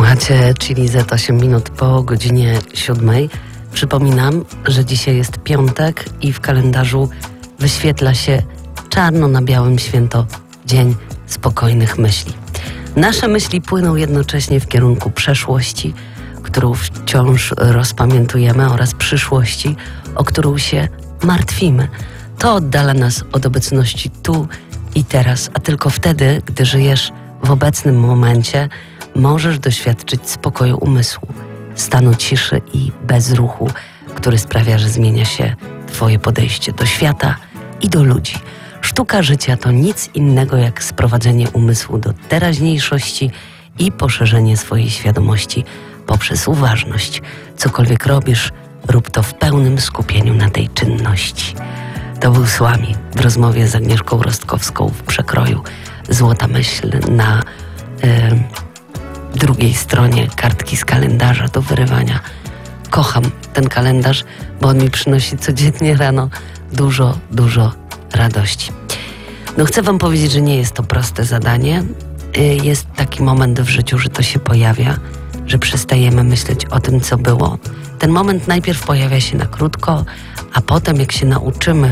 Słuchacie Chili Z 8 minut po godzinie 7. Przypominam, że dzisiaj jest piątek i w kalendarzu wyświetla się czarno na białym święto Dzień Spokojnych Myśli. Nasze myśli płyną jednocześnie w kierunku przeszłości, którą wciąż rozpamiętujemy, oraz przyszłości, o którą się martwimy. To oddala nas od obecności tu i teraz, a tylko wtedy, gdy żyjesz w obecnym momencie, możesz doświadczyć spokoju umysłu, stanu ciszy i bezruchu, który sprawia, że zmienia się Twoje podejście do świata i do ludzi. Sztuka życia to nic innego jak sprowadzenie umysłu do teraźniejszości i poszerzenie swojej świadomości poprzez uważność. Cokolwiek robisz, rób to w pełnym skupieniu na tej czynności. To był Słami w rozmowie z Agnieszką Rostkowską w przekroju Złota myśl na drugiej stronie kartki z kalendarza do wyrywania. Kocham ten kalendarz, bo on mi przynosi codziennie rano dużo radości. No chcę wam powiedzieć, że nie jest to proste zadanie. Jest taki moment w życiu, że to się pojawia, że przestajemy myśleć o tym, co było. Ten moment najpierw pojawia się na krótko, a potem jak się nauczymy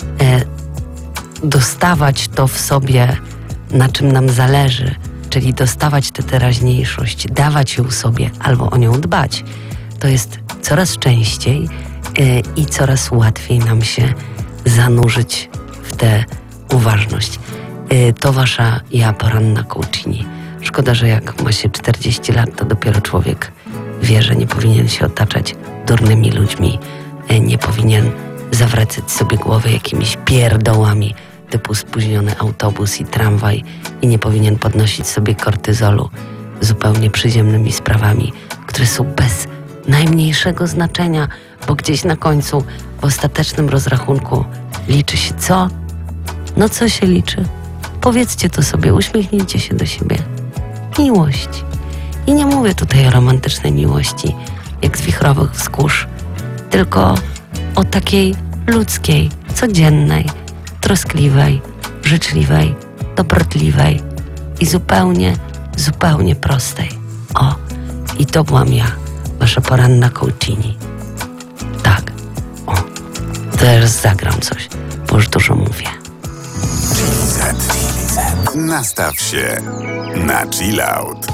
dostawać to w sobie, na czym nam zależy, czyli dostawać tę teraźniejszość, dawać ją sobie albo o nią dbać, to jest coraz częściej i coraz łatwiej nam się zanurzyć w tę uważność. To wasza ja, poranna coachini. Szkoda, że jak ma się 40 lat, to dopiero człowiek wie, że nie powinien się otaczać durnymi ludźmi, nie powinien zawracać sobie głowy jakimiś pierdołami typu spóźniony autobus i tramwaj i nie powinien podnosić sobie kortyzolu zupełnie przyziemnymi sprawami, które są bez najmniejszego znaczenia, bo gdzieś na końcu, w ostatecznym rozrachunku liczy się co? No co się liczy? Powiedzcie to sobie, uśmiechnijcie się do siebie. Miłość. I nie mówię tutaj o romantycznej miłości, jak z wichrowych wzgórz, tylko o takiej ludzkiej, codziennej, troskliwej, życzliwej, dobrotliwej i zupełnie prostej. O, i to byłam ja, wasza poranna coachini. Tak, o, teraz zagram coś, bo już dużo mówię. Nastaw się na chill out.